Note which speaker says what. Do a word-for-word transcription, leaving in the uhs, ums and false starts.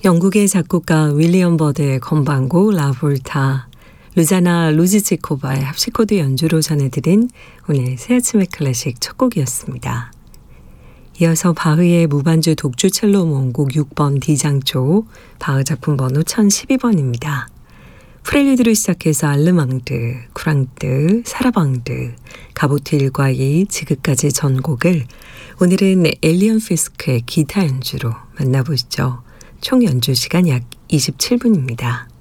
Speaker 1: 영국의 작곡가 윌리엄 버드의 건반곡 라볼타, 루자나 루지치코바의 합시코드 연주로 전해드린 오늘 새아침의 클래식 첫 곡이었습니다. 이어서 바흐의 무반주 독주 첼로 모음곡 육 번 D장조, 바흐 작품 번호 천십이 번입니다. 프렐류드로 시작해서 알르망드, 쿠랑드, 사라방드, 가보트 일과 이, 지그까지 전곡을 오늘은 엘리언 피스크의 기타 연주로 만나보시죠. 총 연주 시간 약 이십칠 분입니다.